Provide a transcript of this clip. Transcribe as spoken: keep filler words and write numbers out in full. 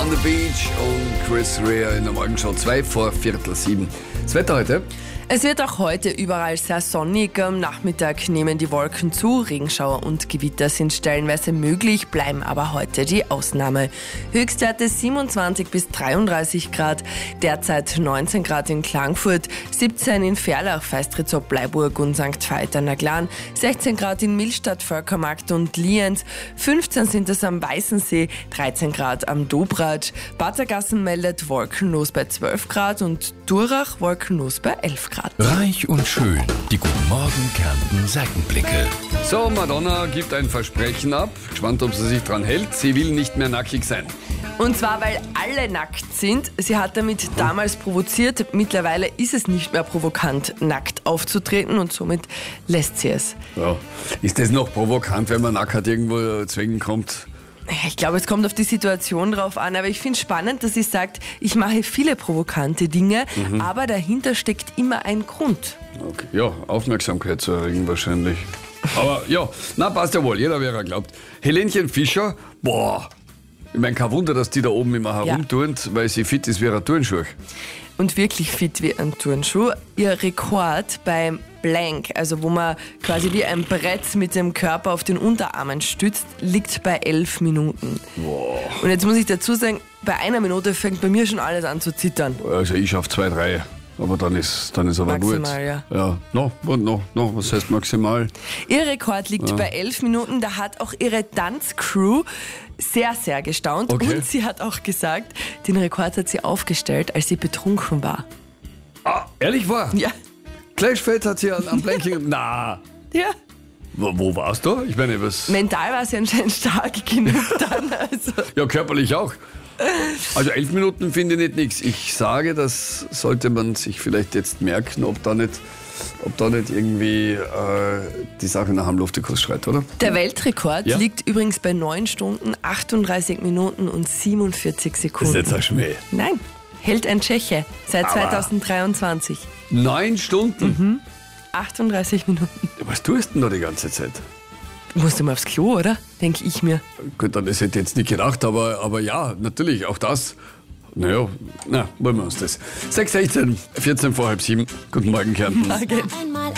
on the Beach und Chris Rea in der Morgenshow zwei vor Viertel sieben. Das Wetter heute? Es wird auch heute überall sehr sonnig. Am Nachmittag nehmen die Wolken zu. Regenschauer und Gewitter sind stellenweise möglich, bleiben aber heute die Ausnahme. Höchstwerte siebenundzwanzig bis dreiunddreißig Grad, derzeit neunzehn Grad in Klagenfurt, siebzehn in Ferlach, Feistritz-ob Bleiburg und Sankt Veit an der Glan, sechzehn Grad in Millstatt, Völkermarkt und Lienz, fünfzehn sind es am Weißensee, dreizehn Grad am Dobratsch, Batzergassen meldet wolkenlos bei zwölf Grad und Durach wolkenlos bei elf Grad. Reich und schön. Die Guten Morgen Kärnten Seitenblicke. So, Madonna gibt ein Versprechen ab. Gespannt, ob sie sich dran hält. Sie will nicht mehr nackig sein. Und zwar, weil alle nackt sind. Sie hat damit damals provoziert. Mittlerweile ist es nicht mehr provokant, nackt aufzutreten und somit lässt sie es. Ja. Ist das noch provokant, wenn man nackt irgendwo zwingen kommt? Ich glaube, es kommt auf die Situation drauf an, aber ich finde es spannend, dass sie sagt, ich mache viele provokante Dinge, mhm. aber dahinter steckt immer ein Grund. Okay. Ja, Aufmerksamkeit zu erregen wahrscheinlich. Aber ja, na passt ja wohl, jeder wer er glaubt. Helenchen Fischer, boah, ich meine, kein Wunder, dass die da oben immer herumturnt, ja. weil sie fit ist wie ein Turnschuh. Und wirklich fit wie ein Turnschuh. Ihr Rekord beim Blank, also wo man quasi wie ein Brett mit dem Körper auf den Unterarmen stützt, liegt bei elf Minuten. Wow. Und jetzt muss ich dazu sagen, bei einer Minute fängt bei mir schon alles an zu zittern. Also ich schaffe zwei, drei. Aber dann ist, dann ist aber gut. Maximal, ja. Ja, noch, noch, noch, was heißt maximal? Ihr Rekord liegt ja. bei elf Minuten. Da hat auch ihre Tanzcrew sehr, sehr gestaunt. Okay. Und sie hat auch gesagt, den Rekord hat sie aufgestellt, als sie betrunken war. Ah, ehrlich wahr? Ja. Gleichfeld hat sie an, am Blanking. Na. Ja. Wo, wo warst du? Ich meine, was. Mental war sie anscheinend stark genug dann. Also. Ja, körperlich auch. Also elf Minuten finde ich nicht nichts. Ich sage, das sollte man sich vielleicht jetzt merken, ob da nicht, ob da nicht irgendwie äh, die Sache nach dem Luftikus schreit, oder? Der Weltrekord ja? liegt übrigens bei neun Stunden, achtunddreißig Minuten und siebenundvierzig Sekunden. Das ist jetzt ein Schmäh. Nein, hält ein Tscheche seit Aber zweitausenddreiundzwanzig. Neun Stunden? Mhm. achtunddreißig Minuten. Was tust du denn da die ganze Zeit? Musst du mal aufs Klo, oder? Denke ich mir. Gut, das hätte ich jetzt nicht gedacht, aber, aber ja, natürlich, auch das. Naja, na, wollen wir uns das. sechs sechzehn, vierzehn vor halb sieben. Guten Morgen, Kärnten. Morgen.